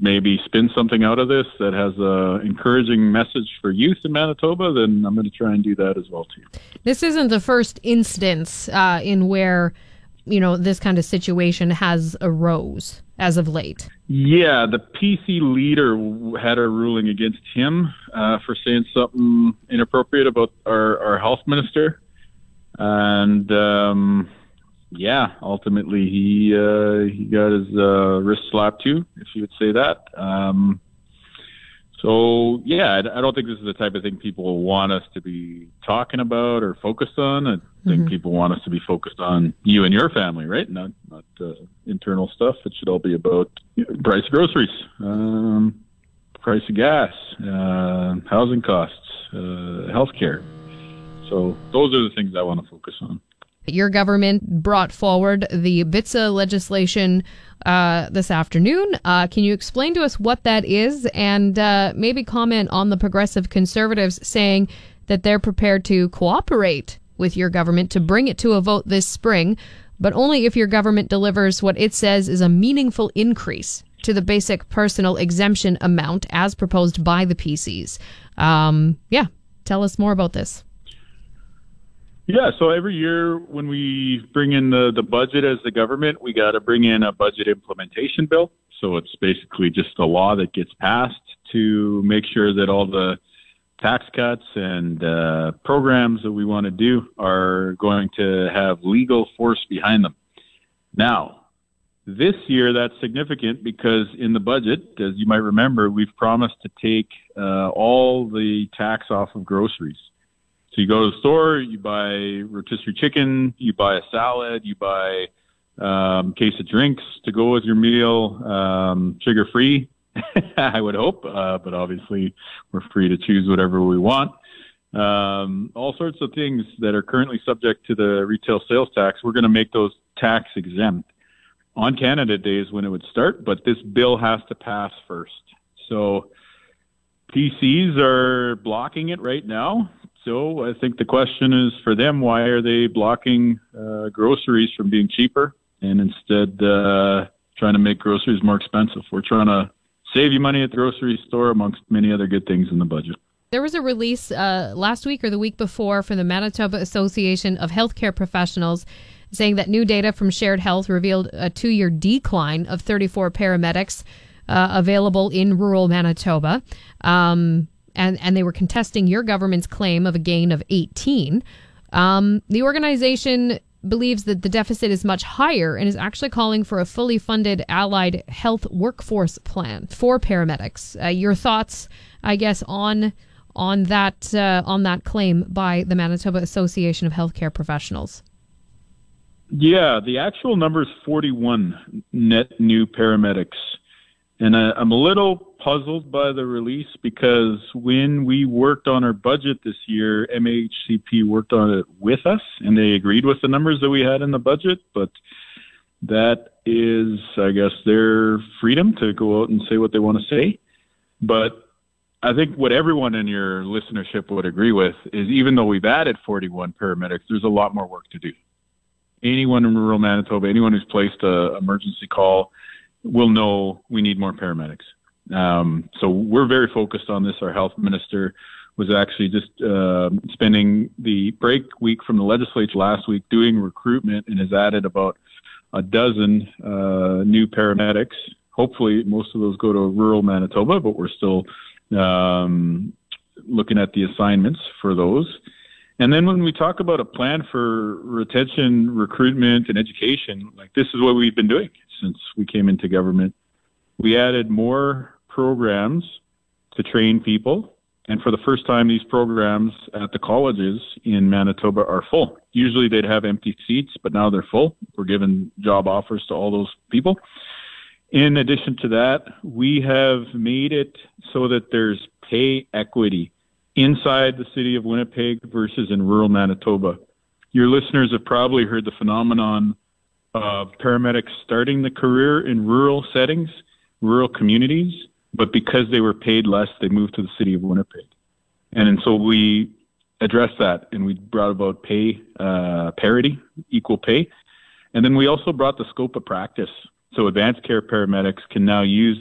maybe spin something out of this that has a encouraging message for youth in Manitoba, then I'm going to try and do that as well too. This isn't the first instance in where, this kind of situation has arose as of late. Yeah, the PC leader had a ruling against him for saying something inappropriate about our health minister. And ultimately he got his wrist slapped too, if you would say that. I don't think this is the type of thing people want us to be talking about or focused on. I think people want us to be focused on you and your family, right? Not internal stuff. It should all be about price of groceries, price of gas, housing costs, healthcare. So those are the things I want to focus on. Your government brought forward the BITSA legislation this afternoon. Can you explain to us what that is and maybe comment on the Progressive Conservatives saying that they're prepared to cooperate with your government to bring it to a vote this spring, but only if your government delivers what it says is a meaningful increase to the basic personal exemption amount as proposed by the PCs. Tell us more about this. Yeah, so every year when we bring in the budget as the government, we got to bring in a budget implementation bill. So it's basically just a law that gets passed to make sure that all the tax cuts and programs that we want to do are going to have legal force behind them. Now, this year that's significant because in the budget, as you might remember, we've promised to take all the tax off of groceries. So you go to the store, you buy rotisserie chicken, you buy a salad, you buy a case of drinks to go with your meal, sugar-free, I would hope, but obviously we're free to choose whatever we want. All sorts of things that are currently subject to the retail sales tax, we're going to make those tax exempt on Canada Day is when it would start, but this bill has to pass first. So PCs are blocking it right now. So I think the question is for them, why are they blocking groceries from being cheaper and instead trying to make groceries more expensive? We're trying to save you money at the grocery store amongst many other good things in the budget. There was a release last week or the week before from the Manitoba Association of Healthcare Professionals saying that new data from Shared Health revealed a 2-year decline of 34 paramedics available in rural Manitoba. And they were contesting your government's claim of a gain of 18. The organization believes that the deficit is much higher and is actually calling for a fully funded allied health workforce plan for paramedics. Your thoughts, I guess, on that claim by the Manitoba Association of Healthcare Professionals? Yeah, the actual number is 41 net new paramedics. And I'm a little puzzled by the release because when we worked on our budget this year, MHCP worked on it with us and they agreed with the numbers that we had in the budget. But that is, I guess, their freedom to go out and say what they want to say. But I think what everyone in your listenership would agree with is even though we've added 41 paramedics, there's a lot more work to do. Anyone in rural Manitoba, anyone who's placed an emergency call will know we need more paramedics. So we're very focused on this. Our health minister was actually just spending the break week from the legislature last week doing recruitment and has added about a dozen new paramedics. Hopefully most of those go to rural Manitoba, but we're still looking at the assignments for those. And then when we talk about a plan for retention, recruitment, and education, like this is what we've been doing since we came into government. We added more programs to train people. And for the first time, these programs at the colleges in Manitoba are full. Usually they'd have empty seats, but now they're full. We're giving job offers to all those people. In addition to that, we have made it so that there's pay equity inside the city of Winnipeg versus in rural Manitoba. Your listeners have probably heard the phenomenon of paramedics starting the career in rural settings, rural communities, but because they were paid less, they moved to the city of Winnipeg. And so we addressed that and we brought about pay parity, equal pay. And then we also brought the scope of practice. So advanced care paramedics can now use